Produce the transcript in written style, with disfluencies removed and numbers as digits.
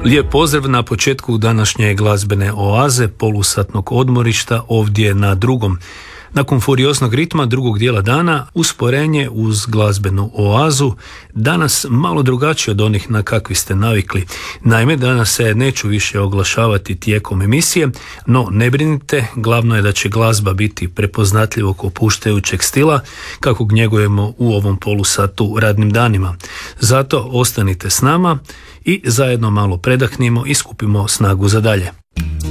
Lijep pozdrav na početku današnje glazbene oaze, polusatnog odmorišta ovdje na drugom. Nakon furioznog ritma drugog dijela dana, usporenje uz glazbenu oazu, danas malo drugačije od onih na kakvi ste navikli. Naime, danas se neću više oglašavati tijekom emisije, no ne brinite, glavno je da će glazba biti prepoznatljivog opuštajućeg stila, kakvog njegujemo u ovom polusatu radnim danima. Zato ostanite s nama i zajedno malo predahnimo i skupimo snagu za dalje.